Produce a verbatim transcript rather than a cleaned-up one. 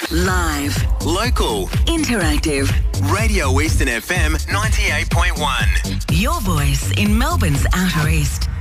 Live. Local. Interactive. Radio Eastern F M ninety-eight point one. Your voice in Melbourne's Outer East.